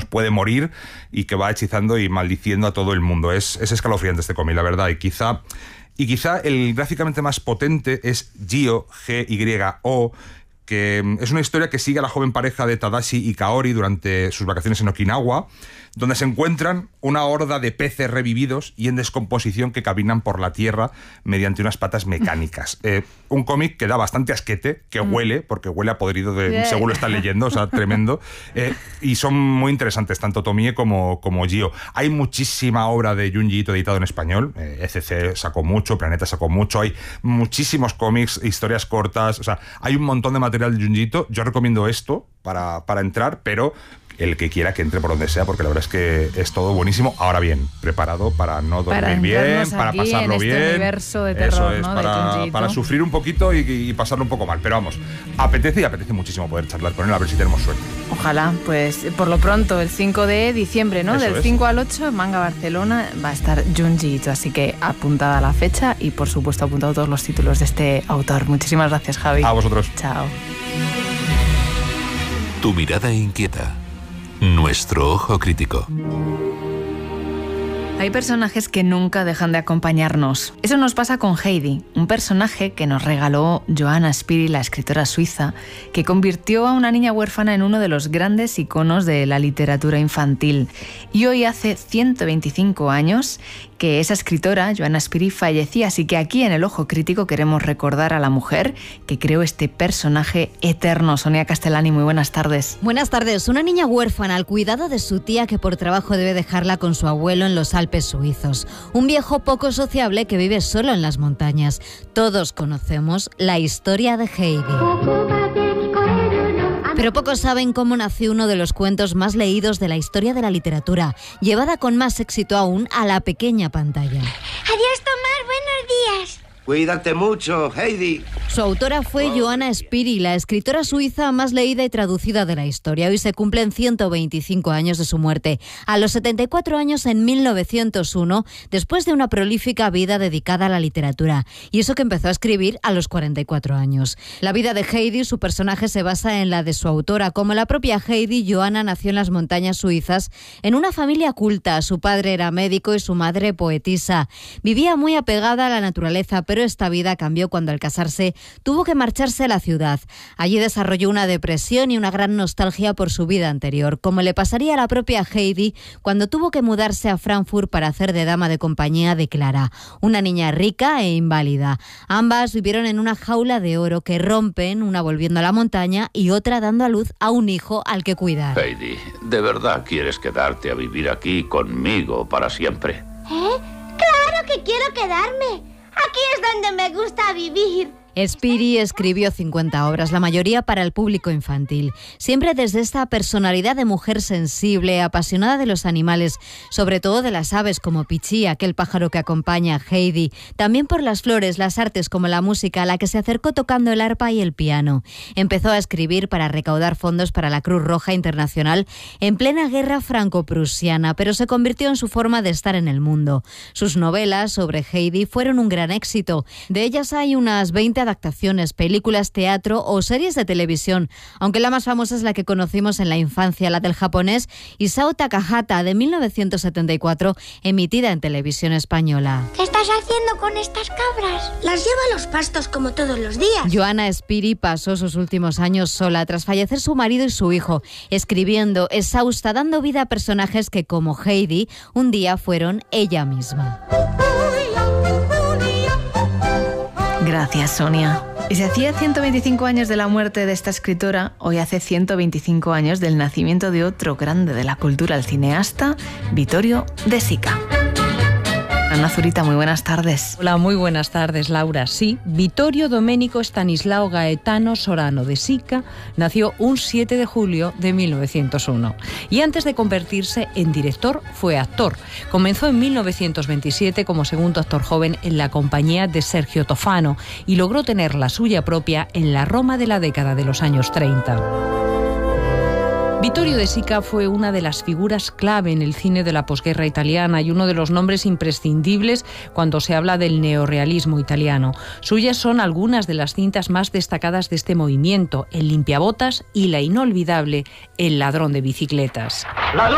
puede morir y que va hechizando y maldiciendo a todo el mundo. Es escalofriante este cómic, la verdad, y quizá el gráficamente más potente es Gyo, G-Y-O, que es una historia que sigue a la joven pareja de Tadashi y Kaori durante sus vacaciones en Okinawa, donde se encuentran una horda de peces revividos y en descomposición que caminan por la tierra mediante unas patas mecánicas. Un cómic que da bastante asquete, que huele, porque huele a podrido según lo están leyendo, o sea, tremendo. Y son muy interesantes, tanto Tomie como Gyo. Hay muchísima obra de Junji Ito editada en español. ECC sacó mucho, Planeta sacó mucho. Hay muchísimos cómics, historias cortas. O sea, hay un montón de material de Junji Ito. Yo recomiendo esto para entrar, pero el que quiera que entre por donde sea, porque la verdad es que es todo buenísimo. Ahora bien, preparado para no dormir bien, para pasarlo en bien. Este universo de terror, eso es, ¿no? para sufrir un poquito y pasarlo un poco mal. Pero vamos, apetece muchísimo poder charlar con él, a ver si tenemos suerte. Ojalá, pues por lo pronto, el 5 de diciembre, ¿no? Del 5 al 8 en Manga Barcelona va a estar Junji Ito, así que apuntada la fecha y por supuesto apuntado todos los títulos de este autor. Muchísimas gracias, Javi. A vosotros. Chao. Tu mirada inquieta. Nuestro ojo crítico. Hay personajes que nunca dejan de acompañarnos. Eso nos pasa con Heidi, un personaje que nos regaló Johanna Spyri, la escritora suiza, que convirtió a una niña huérfana en uno de los grandes iconos de la literatura infantil. Y hoy hace 125 años que esa escritora, Johanna Spyri, fallecía, así que aquí en El Ojo Crítico queremos recordar a la mujer que creó este personaje eterno. Sonia Castellani, muy buenas tardes. Buenas tardes. Una niña huérfana al cuidado de su tía que por trabajo debe dejarla con su abuelo en los Alpes suizos. Un viejo poco sociable que vive solo en las montañas. Todos conocemos la historia de Heidi. Pero pocos saben cómo nació uno de los cuentos más leídos de la historia de la literatura, llevada con más éxito aún a la pequeña pantalla. Adiós, Tomás, buenos días. Cuídate mucho, Heidi. Su autora fue Johanna Spyri, la escritora suiza más leída y traducida de la historia. Hoy se cumplen 125 años de su muerte. A los 74 años, en 1901, después de una prolífica vida dedicada a la literatura. Y eso que empezó a escribir a los 44 años. La vida de Heidi, su personaje, se basa en la de su autora. Como la propia Heidi, Johanna nació en las montañas suizas en una familia culta. Su padre era médico y su madre poetisa. Vivía muy apegada a la naturaleza, pero esta vida cambió cuando al casarse tuvo que marcharse a la ciudad. Allí desarrolló una depresión y una gran nostalgia por su vida anterior, como le pasaría a la propia Heidi cuando tuvo que mudarse a Frankfurt para hacer de dama de compañía de Clara, una niña rica e inválida. Ambas vivieron en una jaula de oro que rompen, una volviendo a la montaña y otra dando a luz a un hijo al que cuidar. Heidi, ¿de verdad quieres quedarte a vivir aquí conmigo para siempre? ¡Claro que quiero quedarme! Aquí es donde me gusta vivir. Spyri escribió 50 obras, la mayoría para el público infantil, siempre desde esta personalidad de mujer sensible, apasionada de los animales, sobre todo de las aves como Pichi, aquel pájaro que acompaña a Heidi, también por las flores, las artes como la música, a la que se acercó tocando el arpa y el piano. Empezó a escribir para recaudar fondos para la Cruz Roja Internacional en plena guerra franco-prusiana, pero se convirtió en su forma de estar en el mundo. Sus novelas sobre Heidi fueron un gran éxito. De ellas hay unas 20 adaptaciones, películas, teatro o series de televisión, aunque la más famosa es la que conocimos en la infancia, la del japonés Isao Takahata, de 1974, emitida en televisión española. ¿Qué estás haciendo con estas cabras? Las llevo a los pastos como todos los días. Johanna Spyri pasó sus últimos años sola tras fallecer su marido y su hijo, escribiendo, exhausta, dando vida a personajes que, como Heidi, un día fueron ella misma. Gracias, Sonia. Y si hacía 125 años de la muerte de esta escritora, hoy hace 125 años del nacimiento de otro grande de la cultura, el cineasta Vittorio De Sica. Ana Zurita, muy buenas tardes. Hola, muy buenas tardes, Laura. Sí, Vittorio Domenico Stanislao Gaetano Sorano De Sica nació un 7 de julio de 1901 y antes de convertirse en director fue actor. Comenzó en 1927 como segundo actor joven en la compañía de Sergio Tofano y logró tener la suya propia en la Roma de la década de los años 30. Vittorio De Sica fue una de las figuras clave en el cine de la posguerra italiana y uno de los nombres imprescindibles cuando se habla del neorrealismo italiano. Suyas son algunas de las cintas más destacadas de este movimiento, El limpiabotas y la inolvidable El ladrón de bicicletas.